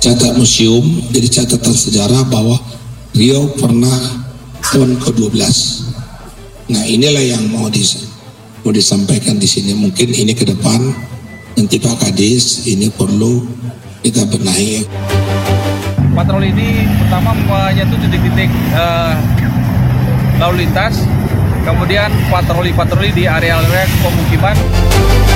catat museum, jadi catatan sejarah bahwa Riau pernah PON ke-12. Nah, inilah yang mau disampaikan di sini. Mungkin ini ke depan nanti Pak Kadis ini perlu kita benahi. Patroli ini pertama menyentuh titik-titik lalu lintas, kemudian patroli di area-area pemukiman.